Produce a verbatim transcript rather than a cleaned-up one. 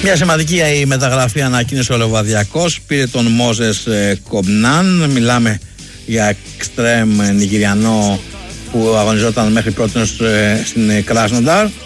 Μια σημαντική η μεταγραφή ανακοίνωσε ο Λεβαδιακός. Πήρε τον Μόζες Κομπνάν. Μιλάμε για εξτρέμ νιγηριανό που αγωνιζόταν μέχρι πρώτη στην Κράσνονταρ.